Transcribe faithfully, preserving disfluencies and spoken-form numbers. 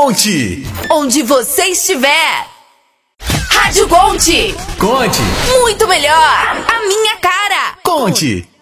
Conte! Onde você estiver. Rádio Conte. Conte! Muito melhor. A minha cara. Conte!